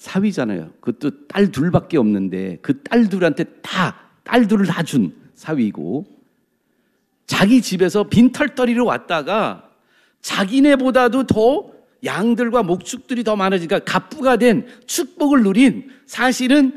사위잖아요. 그것도 딸 둘밖에 없는데 그 딸들한테 딸들을 다 준 사위고, 자기 집에서 빈털터리로 왔다가 자기네보다도 더 양들과 목축들이 더 많아지니까 갑부가 된 축복을 누린, 사실은